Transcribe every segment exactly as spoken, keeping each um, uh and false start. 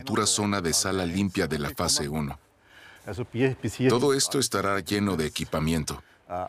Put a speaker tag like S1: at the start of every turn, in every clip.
S1: pura zona de sala limpia de la fase uno. Todo esto estará lleno de equipamiento.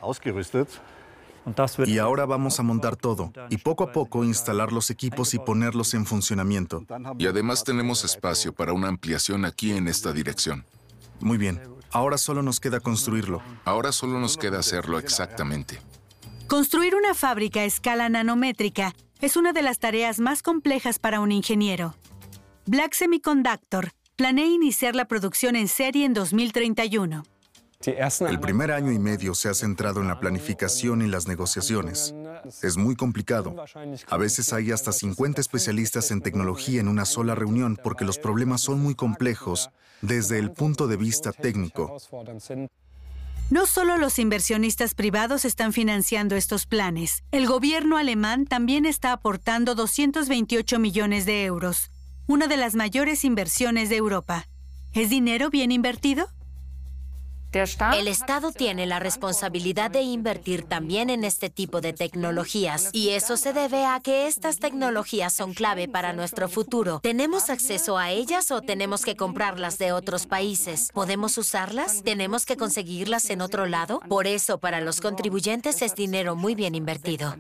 S2: Y ahora vamos a montar todo, y poco a poco instalar los equipos y ponerlos en funcionamiento.
S1: Y además tenemos espacio para una ampliación aquí en esta dirección.
S2: Muy bien. Ahora solo nos queda construirlo.
S1: Ahora solo nos queda hacerlo exactamente.
S3: Construir una fábrica a escala nanométrica es una de las tareas más complejas para un ingeniero. Black Semiconductor planea iniciar la producción en serie en dos mil treinta y uno.
S2: El primer año y medio se ha centrado en la planificación y las negociaciones. Es muy complicado. A veces hay hasta cincuenta especialistas en tecnología en una sola reunión porque los problemas son muy complejos desde el punto de vista técnico.
S3: No solo los inversionistas privados están financiando estos planes. El gobierno alemán también está aportando doscientos veintiocho millones de euros, una de las mayores inversiones de Europa. ¿Es dinero bien invertido?
S4: El Estado tiene la responsabilidad de invertir también en este tipo de tecnologías, y eso se debe a que estas tecnologías son clave para nuestro futuro. ¿Tenemos acceso a ellas o tenemos que comprarlas de otros países? ¿Podemos usarlas? ¿Tenemos que conseguirlas en otro lado? Por eso, para los contribuyentes es dinero muy bien invertido.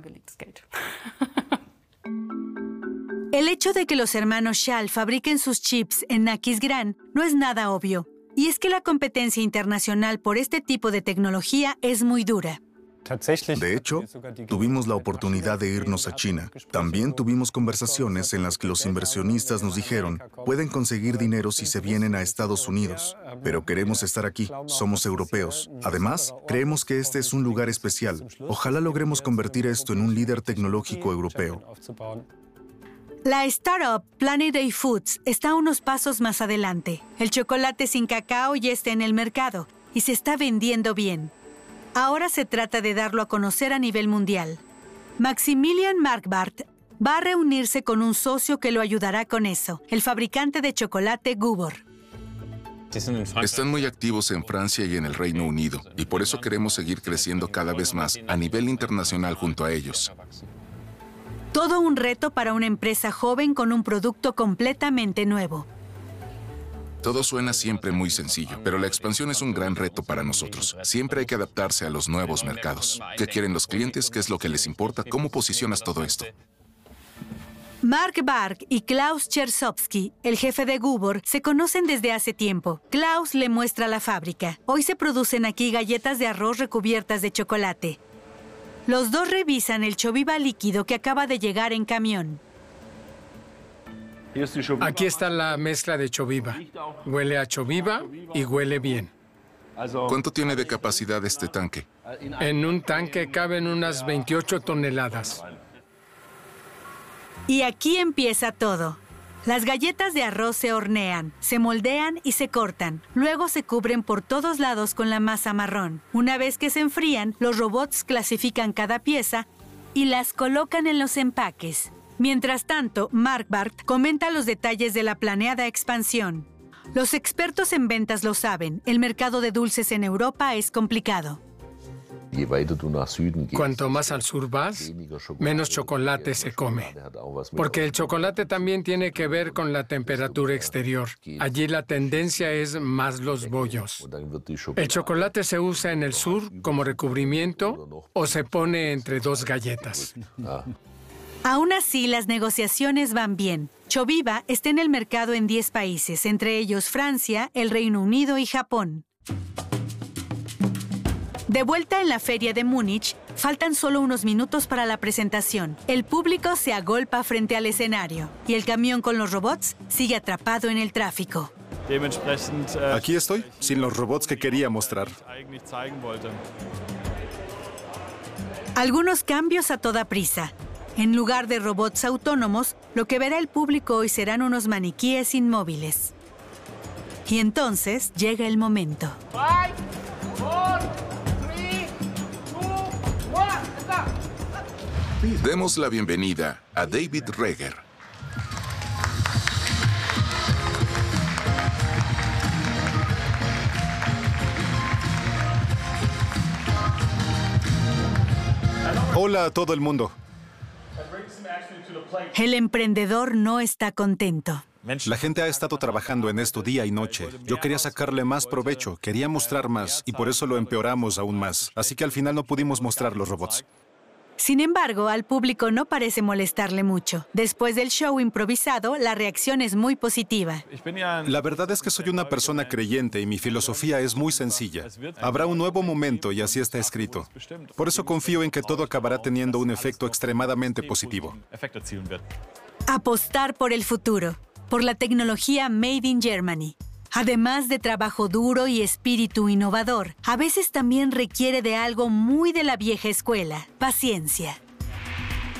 S3: El hecho de que los hermanos Schall fabriquen sus chips en Aquisgrán no es nada obvio. Y es que la competencia internacional por este tipo de tecnología es muy dura.
S2: De hecho, tuvimos la oportunidad de irnos a China. También tuvimos conversaciones en las que los inversionistas nos dijeron, pueden conseguir dinero si se vienen a Estados Unidos, pero queremos estar aquí, somos europeos. Además, creemos que este es un lugar especial. Ojalá logremos convertir esto en un líder tecnológico europeo.
S3: La startup Planet A Foods está unos pasos más adelante. El chocolate sin cacao ya está en el mercado y se está vendiendo bien. Ahora se trata de darlo a conocer a nivel mundial. Maximilian Marquardt va a reunirse con un socio que lo ayudará con eso, el fabricante de chocolate Gubor.
S1: Están muy activos en Francia y en el Reino Unido, y por eso queremos seguir creciendo cada vez más a nivel internacional junto a ellos.
S3: Todo un reto para una empresa joven con un producto completamente nuevo.
S1: Todo suena siempre muy sencillo, pero la expansión es un gran reto para nosotros. Siempre hay que adaptarse a los nuevos mercados. ¿Qué quieren los clientes? ¿Qué es lo que les importa? ¿Cómo posicionas todo esto?
S3: Mark Bark y Klaus Chersovsky, el jefe de Gubor, se conocen desde hace tiempo. Klaus le muestra la fábrica. Hoy se producen aquí galletas de arroz recubiertas de chocolate. Los dos revisan el Choviva líquido que acaba de llegar en camión.
S5: Aquí está la mezcla de Choviva. Huele a Choviva y huele bien.
S1: ¿Cuánto tiene de capacidad este tanque?
S5: En un tanque caben unas veintiocho toneladas.
S3: Y aquí empieza todo. Las galletas de arroz se hornean, se moldean y se cortan. Luego se cubren por todos lados con la masa marrón. Una vez que se enfrían, los robots clasifican cada pieza y las colocan en los empaques. Mientras tanto, Marquardt comenta los detalles de la planeada expansión. Los expertos en ventas lo saben, el mercado de dulces en Europa es complicado.
S5: Cuanto más al sur vas, menos chocolate se come. Porque el chocolate también tiene que ver con la temperatura exterior. Allí la tendencia es más los bollos. El chocolate se usa en el sur como recubrimiento o se pone entre dos galletas.
S3: Aún así, las negociaciones van bien. Choviva está en el mercado en diez países, entre ellos Francia, el Reino Unido y Japón. De vuelta en la feria de Múnich, faltan solo unos minutos para la presentación. El público se agolpa frente al escenario y el camión con los robots sigue atrapado en el tráfico.
S6: Aquí estoy, sin los robots que quería mostrar.
S3: Algunos cambios a toda prisa. En lugar de robots autónomos, lo que verá el público hoy serán unos maniquíes inmóviles. Y entonces llega el momento.
S1: Demos la bienvenida a David Reger.
S6: Hola a todo el mundo.
S3: El emprendedor no está contento.
S6: La gente ha estado trabajando en esto día y noche. Yo quería sacarle más provecho, quería mostrar más, y por eso lo empeoramos aún más. Así que al final no pudimos mostrar los robots.
S3: Sin embargo, al público no parece molestarle mucho. Después del show improvisado, la reacción es muy positiva.
S6: La verdad es que soy una persona creyente y mi filosofía es muy sencilla. Habrá un nuevo momento y así está escrito. Por eso confío en que todo acabará teniendo un efecto extremadamente positivo.
S3: Apostar por el futuro, por la tecnología Made in Germany. Además de trabajo duro y espíritu innovador, a veces también requiere de algo muy de la vieja escuela: paciencia.